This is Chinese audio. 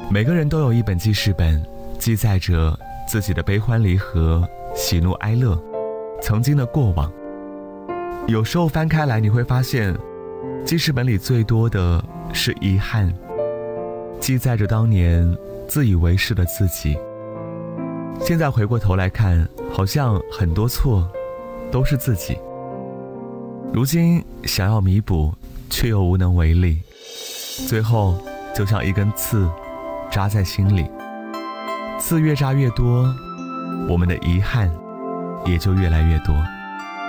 每个人都有一本记事本，记载着自己的悲欢离合、喜怒哀乐，曾经的过往。有时候翻开来，你会发现记事本里最多的是遗憾，记载着当年自以为是的自己。现在回过头来看，好像很多错都是自己，如今想要弥补却又无能为力，最后就像一根刺扎在心里，刺越扎越多，我们的遗憾也就越来越多。